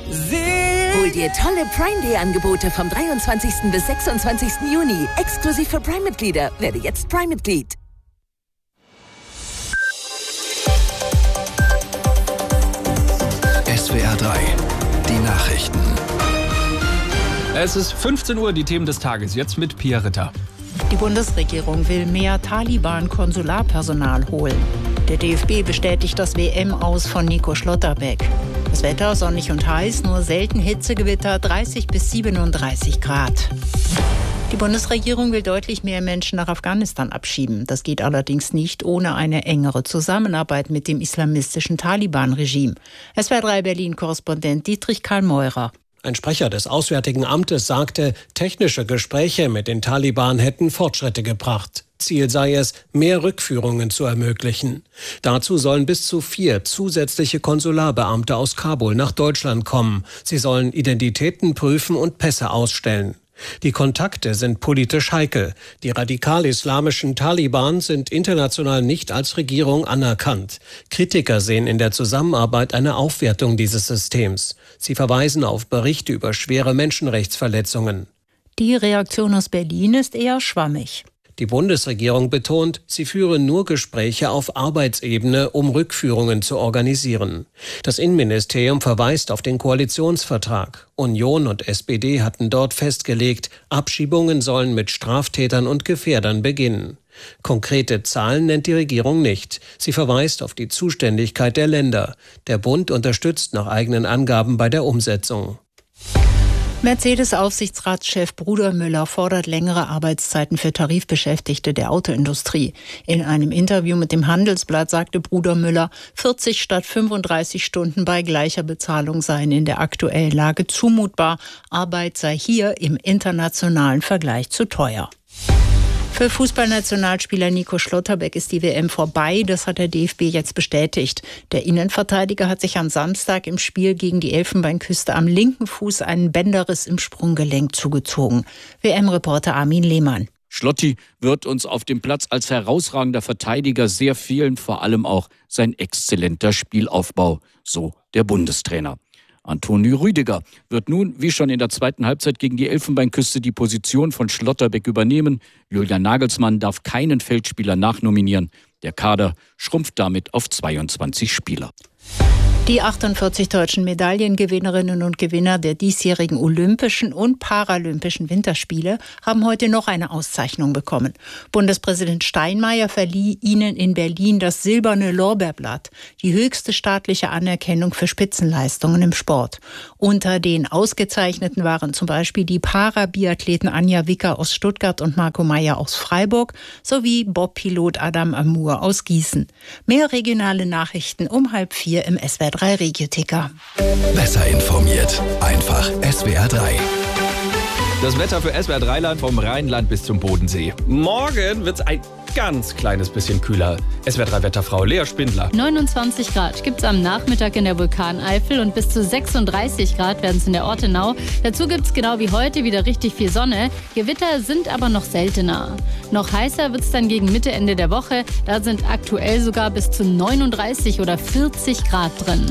Hol dir tolle Prime-Day-Angebote vom 23. bis 26. Juni. Exklusiv für Prime-Mitglieder. Werde jetzt Prime-Mitglied. SWR 3, die Nachrichten. Es ist 15 Uhr, die Themen des Tages. Jetzt mit Pia Ritter. Die Bundesregierung will mehr Taliban-Konsularpersonal holen. Der DFB bestätigt das WM-Aus von Nico Schlotterbeck. Das Wetter sonnig und heiß, nur selten Hitzegewitter, 30 bis 37 Grad. Die Bundesregierung will deutlich mehr Menschen nach Afghanistan abschieben. Das geht allerdings nicht ohne eine engere Zusammenarbeit mit dem islamistischen Taliban-Regime. SWR 3 Berlin-Korrespondent Dietrich Karl Meurer. Ein Sprecher des Auswärtigen Amtes sagte, technische Gespräche mit den Taliban hätten Fortschritte gebracht. Ziel sei es, mehr Rückführungen zu ermöglichen. Dazu sollen bis zu 4 zusätzliche Konsularbeamte aus Kabul nach Deutschland kommen. Sie sollen Identitäten prüfen und Pässe ausstellen. Die Kontakte sind politisch heikel. Die radikal-islamischen Taliban sind international nicht als Regierung anerkannt. Kritiker sehen in der Zusammenarbeit eine Aufwertung dieses Systems. Sie verweisen auf Berichte über schwere Menschenrechtsverletzungen. Die Reaktion aus Berlin ist eher schwammig. Die Bundesregierung betont, sie führe nur Gespräche auf Arbeitsebene, um Rückführungen zu organisieren. Das Innenministerium verweist auf den Koalitionsvertrag. Union und SPD hatten dort festgelegt, Abschiebungen sollen mit Straftätern und Gefährdern beginnen. Konkrete Zahlen nennt die Regierung nicht. Sie verweist auf die Zuständigkeit der Länder. Der Bund unterstützt nach eigenen Angaben bei der Umsetzung. Mercedes-Aufsichtsratschef Bruder Müller fordert längere Arbeitszeiten für Tarifbeschäftigte der Autoindustrie. In einem Interview mit dem Handelsblatt sagte Bruder Müller, 40 statt 35 Stunden bei gleicher Bezahlung seien in der aktuellen Lage zumutbar. Arbeit sei hier im internationalen Vergleich zu teuer. Für Fußballnationalspieler Nico Schlotterbeck ist die WM vorbei. Das hat der DFB jetzt bestätigt. Der Innenverteidiger hat sich am Samstag im Spiel gegen die Elfenbeinküste am linken Fuß einen Bänderriss im Sprunggelenk zugezogen. WM-Reporter Armin Lehmann. Schlotti wird uns auf dem Platz als herausragender Verteidiger sehr fehlen, vor allem auch sein exzellenter Spielaufbau, so der Bundestrainer. Antonio Rüdiger wird nun, wie schon in der zweiten Halbzeit gegen die Elfenbeinküste, die Position von Schlotterbeck übernehmen. Julian Nagelsmann darf keinen Feldspieler nachnominieren. Der Kader schrumpft damit auf 22 Spieler. Die 48 deutschen Medaillengewinnerinnen und Gewinner der diesjährigen Olympischen und Paralympischen Winterspiele haben heute noch eine Auszeichnung bekommen. Bundespräsident Steinmeier verlieh ihnen in Berlin das Silberne Lorbeerblatt, die höchste staatliche Anerkennung für Spitzenleistungen im Sport. Unter den Ausgezeichneten waren zum Beispiel die Parabiathleten Anja Wicker aus Stuttgart und Marco Meyer aus Freiburg sowie Bobpilot Adam Amour aus Gießen. Mehr regionale Nachrichten um 3:30 im SWR 3 Regioticker. Besser informiert. Einfach SWR 3. Das Wetter für SWR 3-Land vom Rheinland bis zum Bodensee. Morgen wird es ein ganz kleines bisschen kühler. SWR 3-Wetterfrau Lea Spindler. 29 Grad gibt es am Nachmittag in der Vulkaneifel und bis zu 36 Grad werden es in der Ortenau. Dazu gibt es genau wie heute wieder richtig viel Sonne. Gewitter sind aber noch seltener. Noch heißer wird es dann gegen Mitte, Ende der Woche. Da sind aktuell sogar bis zu 39 oder 40 Grad drin.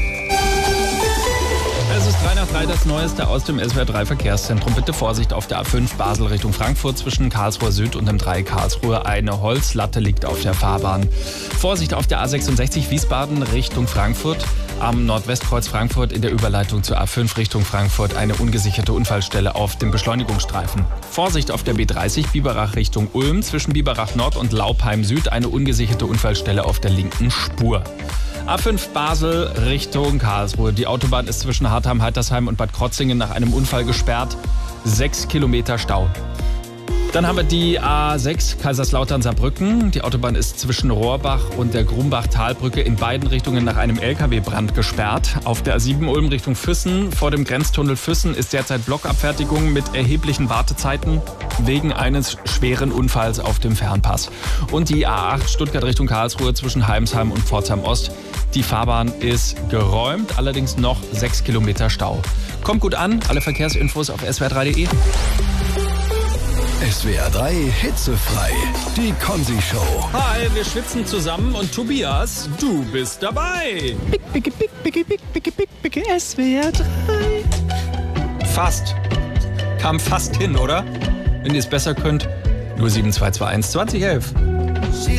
Es ist 3 nach 3 das Neueste aus dem SWR 3 Verkehrszentrum. Bitte Vorsicht auf der A5 Basel Richtung Frankfurt zwischen Karlsruhe Süd und dem 3 Karlsruhe. Eine Holzlatte liegt auf der Fahrbahn. Vorsicht auf der A66 Wiesbaden Richtung Frankfurt. Am Nordwestkreuz Frankfurt in der Überleitung zur A5 Richtung Frankfurt eine ungesicherte Unfallstelle auf dem Beschleunigungsstreifen. Vorsicht auf der B30 Biberach Richtung Ulm zwischen Biberach Nord und Laupheim Süd eine ungesicherte Unfallstelle auf der linken Spur. A5 Basel Richtung Karlsruhe. Die Autobahn ist zwischen Hartheim, Heitersheim und Bad Krotzingen nach einem Unfall gesperrt. 6 Kilometer Stau. Dann haben wir die A6 Kaiserslautern-Saarbrücken. Die Autobahn ist zwischen Rohrbach und der Grumbach-Talbrücke in beiden Richtungen nach einem LKW-Brand gesperrt. Auf der A7 Ulm Richtung Füssen vor dem Grenztunnel Füssen ist derzeit Blockabfertigung mit erheblichen Wartezeiten wegen eines schweren Unfalls auf dem Fernpass. Und die A8 Stuttgart Richtung Karlsruhe zwischen Heimsheim und Pforzheim Ost. Die Fahrbahn ist geräumt, allerdings noch 6 Kilometer Stau. Kommt gut an, alle Verkehrsinfos auf swr3.de. SWR 3 hitzefrei. Die Konzi-Show. Hi, wir schwitzen zusammen und Tobias, du bist dabei. Bicke, SWR 3. Fast. Kam fast hin, oder? Wenn ihr es besser könnt, 07221 2011.